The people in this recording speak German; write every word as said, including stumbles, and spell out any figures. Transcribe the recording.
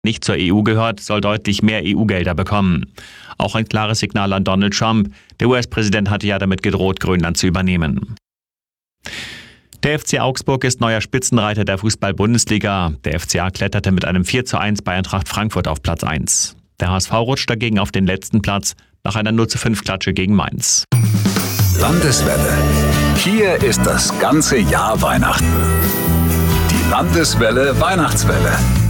nicht zur E U gehört, soll deutlich mehr E U-Gelder bekommen. Auch ein klares Signal an Donald Trump. Der U S-Präsident hatte ja damit gedroht, Grönland zu übernehmen. Der F C Augsburg ist neuer Spitzenreiter der Fußball-Bundesliga. Der F C A kletterte mit einem vier zu eins bei Eintracht Frankfurt auf Platz eins. Der H S V rutscht dagegen auf den letzten Platz nach einer null zu fünf Klatsche gegen Mainz. Landeswelle. Hier ist das ganze Jahr Weihnachten. Die Landeswelle Weihnachtswelle.